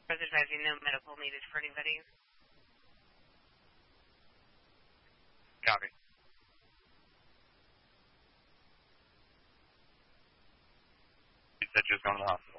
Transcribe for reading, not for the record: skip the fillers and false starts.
Further advising, no medical needed for anybody. Copy. You said you was going to the hospital.